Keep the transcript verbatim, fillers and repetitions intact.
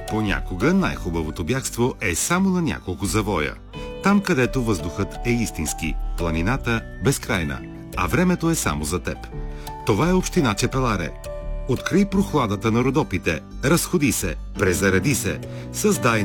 Понякога най-хубавото бягство е само на няколко завоя. Там, където въздухът е истински, планината безкрайна, а времето е само за теб. Това е община Чепеларе. Открий прохладата на Родопите, разходи се, презареди се, създай